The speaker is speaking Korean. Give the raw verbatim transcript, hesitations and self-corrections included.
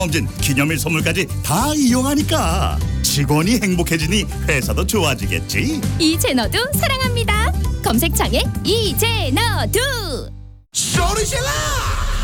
범진 기념일 선물까지 다 이용하니까 직원이 행복해지니 회사도 좋아지겠지. 이젠어도 사랑합니다. 검색창에 이젠어도. 소리 질러!